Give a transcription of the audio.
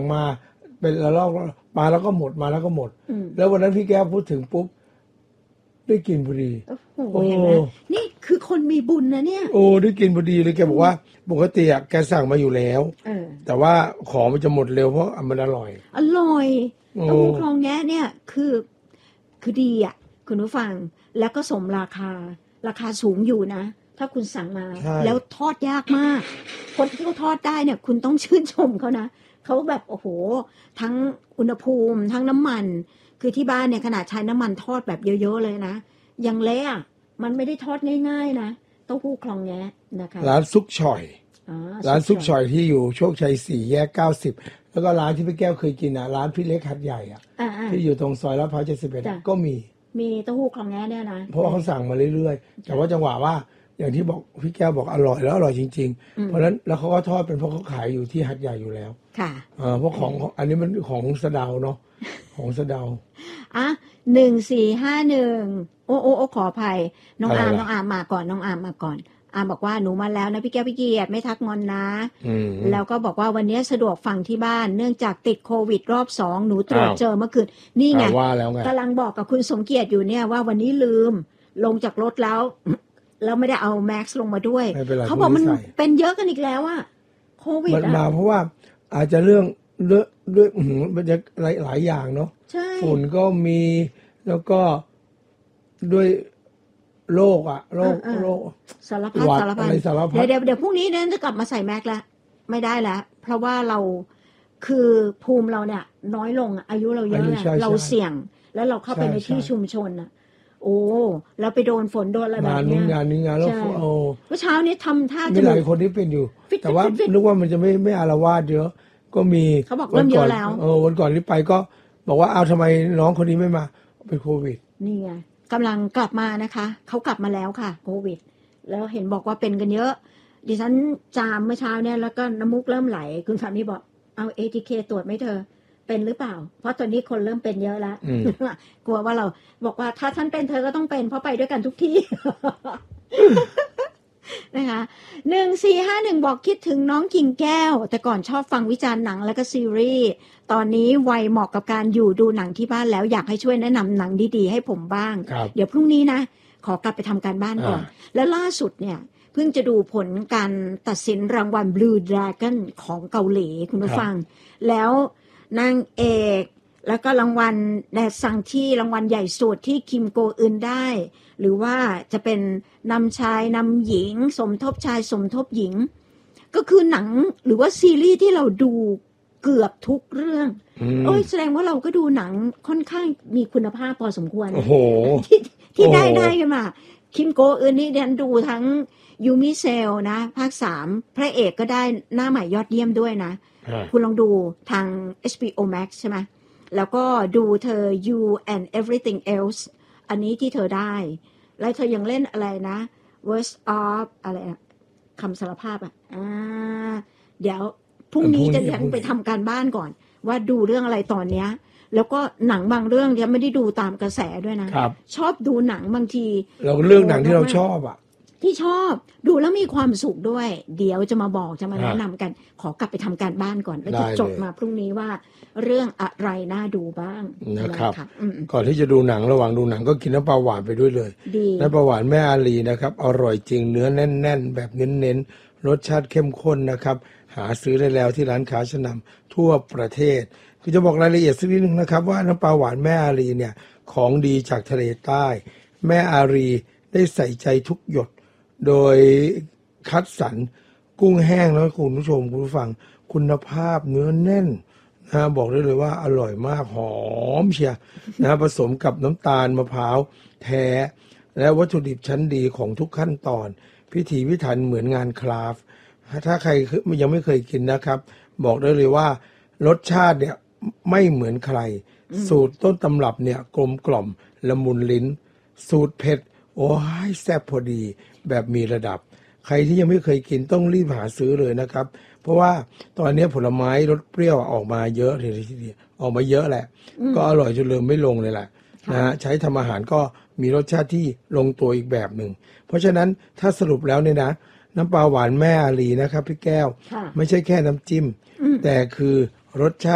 มาเป็นละลอกมาแล้วก็หมดมาแล้วก็หมดแล้ววันนั้นพี่แก้วพูดถึงปุ๊บได้กินพอดีโอ้เห็นไหมนี่คือคนมีบุญนะเนี่ยโอ้ได้กินพอดีเลยแกบอกว่าปกติแกสั่งมาอยู่แล้วแต่ว่าของมันจะหมดเร็วเพราะมันอร่อยเต้าหู้คลองแงะเนี่ยคือดีอ่ะคุณผู้ฟังแล้วก็สมราคาสูงอยู่นะถ้าคุณสั่งมาแล้วทอดยากมากคนที่เขาทอดได้เนี่ยคุณต้องชื่นชมเขานะเขาแบบโอ้โหทั้งอุณหภูมิทั้งน้ำมันคือที่บ้านเนี่ยขนาดใช้น้ำมันทอดแบบเยอะๆเลยนะยังเละมันไม่ได้ทอดง่ายๆนะเต้าหู้คลองแงะนะคะร้านซุกฉ่อยร้านซุกฉ่อยที่อยู่โชคชัย4 แยก 90แล้วก็ร้านที่พี่แก้วเคยกินร้านพี่เล็กหัดใหญ่ที่อยู่ตรงซอยลาดพร้าว71ก็มีเต้าหู้คลองแงะเนี่ยนะเพราะว่าเขาสั่งมาเรื่อยๆแต่ว่าจังหวะว่าอย่างที่บอกพี่แก้วบอกอร่อยแล้วอร่อยจริงๆเพราะฉะนั้นแล้วเขาก็ทอดเป็นเพราะเขาขายอยู่ที่หัดใหญ่อยู่แล้วค่ะเพราะของอันนี้มันของสะเดาเนาะของสะเดา 1451โอ้ขออภัยน้องอาร์มมาก่อนน้องอาร์มมาก่อนอาร์มบอกว่าหนูมาแล้วนะพี่แก้วพี่เกียรติไม่ทักงอนนะแล้วก็บอกว่าวันนี้สะดวกฟังที่บ้านเนื่องจากติดโควิดรอบ2หนูตรวจเจอเมื่อคืนนี่ไงกำลังบอกกับคุณสมเกียรติอยู่เนี่ยว่าวันนี้ลืมลงจากรถแล้วไม่ได้เอาแม็กซ์ลงมาด้วยเขาบอกมันเป็นเยอะกันอีกแล้วอะโควิดมันมาเพราะว่าอาจจะเรื่องด้วยมันจะหลายอย่างเนาะฝุ่นก็มีแล้วก็ด้วยโรคสารพัดเดี๋ยวพรุ่งนี้เนี่ยจะกลับมาใส่แม็กซ์แล้วไม่ได้แล้วเพราะว่าเราคือภูมิเราเนี่ยน้อยลงอายุเราเยอะเราเสี่ยงแล้วเราเข้าไปในที่ชุมชนอะโอ้เราไปโดนฝนโดนอะไรแบบนี้งานแล้วเมื่อเช้านี้ทำท่ามีหลายคนที่เป็นอยู่แต่ว่านึกว่ามันจะไม่อาละวาดเยอะก็มีเขาบอกเริ่มเยอะแล้ววันก่อนที่ไปก็บอกว่าเอาทำไมน้องคนนี้ไม่มาเป็นโควิดนี่ไงกำลังกลับมานะคะเขากลับมาแล้วค่ะโควิดแล้วเห็นบอกว่าเป็นกันเยอะดิฉันจามเมื่อเช้าเนี่ยแล้วก็น้ำมูกเริ่มไหลคุณสามีบอกเอา ATK ตรวจไหมเธอเป็นหรือเปล่าเพราะตอนนี้คนเริ่มเป็นเยอะแล้วกลัวว่าเราบอกว่าถ้าท่านเป็นเธอก็ต้องเป็นเพราะไปด้วยกันทุกที่ นะคะ1451บอกคิดถึงน้องกิ่งแก้วแต่ก่อนชอบฟังวิจารณ์หนังแล้วก็ซีรีส์ตอนนี้วัยเหมาะกับการอยู่ดูหนังที่บ้านแล้วอยากให้ช่วยแนะนำหนังดีๆให้ผมบ้างเดี๋ยวพรุ่งนี้นะขอกลับไปทำการบ้านก่อนแล้วล่าสุดเนี่ยเพิ่งจะดูผลการตัดสินรางวัล Blue Dragon ของเกาหลีคุณผู้ฟังแล้วนางเอกแล้วก็รางวัลแดดซังที่รางวัลใหญ่สุดที่คิมโกอึนได้หรือว่าจะเป็นนำชายนำหญิงสมทบชายสมทบหญิงก็คือหนังหรือว่าซีรีส์ที่เราดูเกือบทุกเรื่องแสดงว่าเราก็ดูหนังค่อนข้างมีคุณภาพพอสมควรนะที่ได้กันมาคิมโกอึนนี่เดนดูทั้งยูมิเซลนะภาค3พระเอกก็ได้หน้าใหม่ยอดเยี่ยมด้วยนะคุณลองดูทาง HBO Max ใช่ไหมแล้วก็ดูเธอ You and Everything Else อันนี้ที่เธอได้แล้วเธอยังเล่นอะไรนะ Worst of อะไรคำสารภาพเดี๋ยวพรุ่งนี้จะยังไปทำการบ้านก่อนว่าดูเรื่องอะไรตอนเนี้ยแล้วก็หนังบางเรื่องยังไม่ได้ดูตามกระแสด้วยนะชอบดูหนังบางทีเราเลือกหนังที่เราชอบที่ชอบดูแล้วมีความสุขด้วยเดี๋ยวจะมาบอกจะมาแนะนำกันขอกลับไปทำการบ้านก่อนแล้วจะจดมาพรุ่งนี้ว่าเรื่องอะไรน่าดูบ้างนะครับก่อนที่จะดูหนังระหว่างดูหนังก็กินน้ำปลาหวานไปด้วยเลยน้ำปลาหวานแม่อาลีนะครับอร่อยจริงเนื้อแน่นๆแบบเน้นๆรสชาติเข้มข้นนะครับหาซื้อได้แล้วที่ร้านค้าชั้นนำทั่วประเทศคือจะบอกรายละเอียดสักนิดนึงนะครับว่าน้ำปลาหวานแม่อาลีเนี่ยของดีจากทะเลใต้แม่อาลีได้ใส่ใจทุกหยดโดยคัดสรรกุ้งแห้งแล้วคุณผู้ชมคุณผู้ฟังคุณภาพเนื้อแน่นนะบอกได้เลยว่าอร่อยมากหอมเชียนะผสมกับน้ำตาลมะพร้าวแท้และวัตถุดิบชั้นดีของทุกขั้นตอนพิถีพิถันเหมือนงานคราฟต์ถ้าใครยังไม่เคยกินนะครับบอกได้เลยว่ารสชาติเนี่ยไม่เหมือนใครสูตรต้นตำรับเนี่ยกลมกล่อมละมุนลิ้นสูตรเผ็ดโอ้ยแซ่บพอดีแบบมีระดับใครที่ยังไม่เคยกินต้องรีบหาซื้อเลยนะครับเพราะว่าตอนนี้ผลไม้รสเปรี้ยวออกมาเยอะทีเดียวออกมาเยอะแหละก็อร่อยจนลืมไม่ลงเลยแหละนะใช้ทำอาหารก็มีรสชาติที่ลงตัวอีกแบบหนึ่งเพราะฉะนั้นถ้าสรุปแล้วเนี่ยนะน้ำปลาหวานแม่อาลีนะครับพี่แก้วไม่ใช่แค่น้ำจิ้มแต่คือรสชาติ